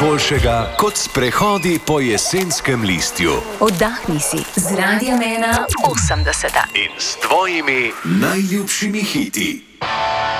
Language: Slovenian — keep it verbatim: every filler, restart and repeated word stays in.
boljšega kot sprehodi po jesenskem listju. Oddahni si z Radiem ena osemdeseta In s tvojimi najljubšimi hiti.